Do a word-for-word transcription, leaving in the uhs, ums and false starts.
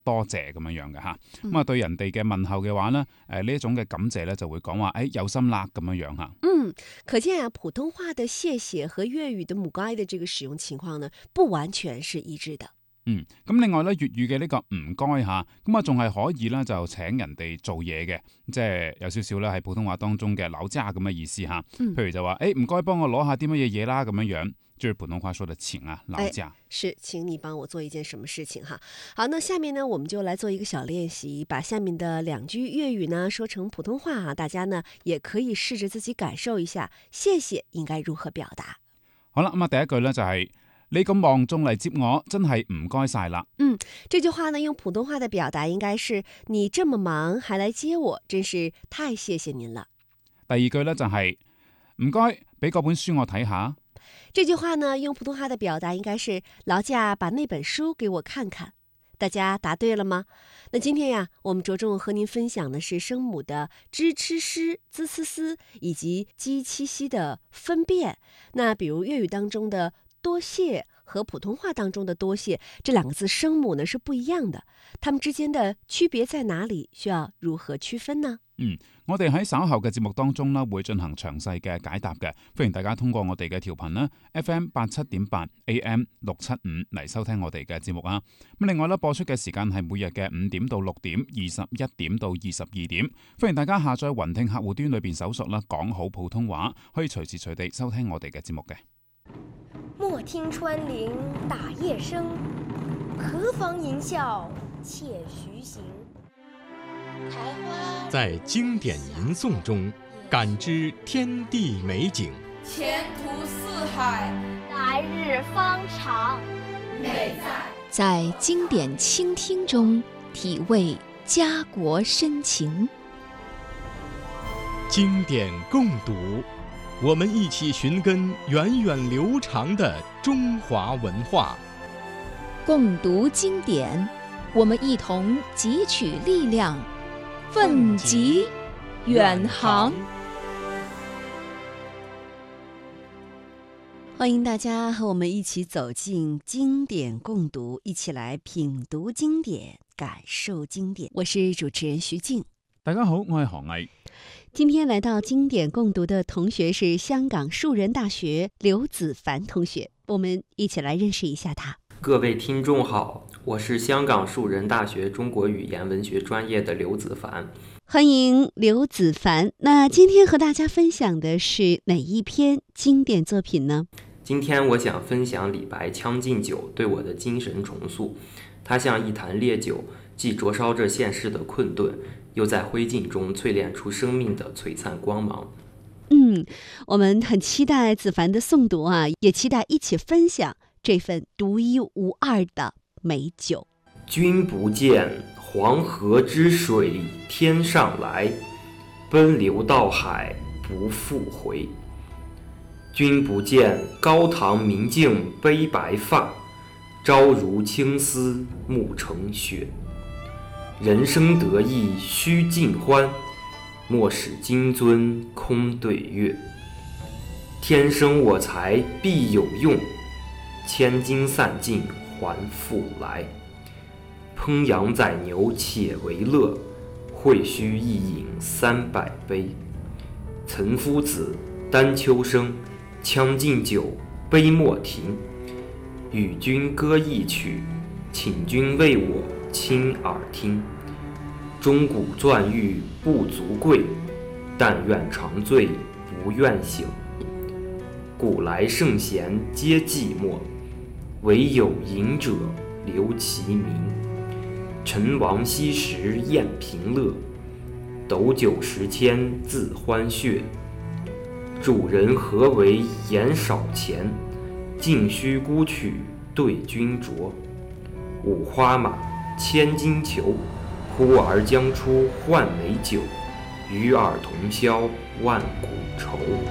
多謝咁樣樣嘅嚇。咁啊對人哋嘅問候嘅話呢，誒呢一種嘅感謝呢，就會講話誒有心啦咁樣樣嚇。 嗯，可見啊，普通話的謝謝和粵語的唔該的這個使用情況呢，不完全是一致的。 嗯，咁另外咧，粵語嘅呢個唔該嚇，咁啊仲係可以咧就請人哋做嘢嘅，即係有少少咧喺普通話當中嘅勞駕咁嘅意思嚇。 嗯， 譬如就話誒唔該幫我攞下啲乜嘢嘢啦咁樣樣，就是普通話說的請啊勞駕。 哎，是請你幫我做一件什麼事情哈。好，那下面呢我們就來做一個小練習，把下面的兩句粵語呢說成普通話啊，大家呢也可以試着自己感受一下謝謝應該如何表達。 好啦，咁啊第一句咧就係、是。你咁忙仲嚟接我，真係唔該晒啦。 嗯，這句話呢，用普通話的表達應該是你這麼忙還來接我，真是太謝謝您了。 第二句呢，就係唔該，俾嗰本書我睇下。 這句話呢，用普通話的表達應該是勞駕把那本書給我看看。大家答對了嗎？那今天呀，我們着重和您分享的是聲母的支、吃、詩、滋、呲、絲以及基、七、息的分辨。那比如粵語當中的多謝和普通話當中的多謝這兩個字聲母呢是不一樣的，它們之間的區別在哪裡？需要如何區分呢？ 嗯，我哋喺稍後嘅節目當中呢會進行詳細嘅解答嘅，歡迎大家通過我哋嘅調頻啦 F M 八七點八 A M 六七五嚟收聽我哋嘅節目啊。咁另外呢，播出嘅時間係每日嘅五點到六點，二十一點到二十二點，歡迎大家下載雲聽客戶端裏邊搜索啦講好普通話，可以隨時隨地收聽我哋嘅節目嘅。 莫聽穿林打葉聲，何妨吟啸且徐行。 在經典吟誦中感知天地美景， 前途似海， 來日方長。 美在在經典傾聽中體味家國深情。 經典共讀，我們一起尋根源遠流長的中華文化。 共讀經典，我們一同汲取力量，奮楫遠航。 歡迎大家和我們一起走進經典共讀，一起來品讀經典，感受經典。我是主持人徐靜。 大家好，我係何毅。 今天來到經典共讀的同學是香港樹仁大學劉子凡同學，我們一起來認識一下他。 各位聽眾好，我是香港樹仁大學中國語言文學專業的劉子凡。 歡迎劉子凡。那今天和大家分享的是哪一篇經典作品呢？ 今天我想分享李白《將進酒》對我的精神重塑。它像一壇烈酒，既灼燒着現世的困頓，又在灰燼中淬煉出生命的璀璨光芒。 嗯，我們很期待子凡的誦讀啊，也期待一起分享這份獨一無二的美酒。 君不見黃河之水天上來，奔流到海不復回。君不見高堂明鏡悲白髮，朝如青絲暮成雪。人生得意須盡歡，莫使金樽空對月。天生我材必有用，千金散盡還復來。烹羊宰牛且為樂，會須一飲三百杯。岑夫子，丹丘生，將進酒，杯莫停。與君歌一曲，請君為我傾耳聽。鐘鼓饌玉不足貴，但願長醉不願醒。古來聖賢皆寂寞，惟有飲者留其名。陳王昔時宴平樂，斗酒十千恣歡謔。主人何為言少錢，徑須沽取對君酌。五花馬，千金裘，呼兒將出換美酒，與爾同銷萬古愁。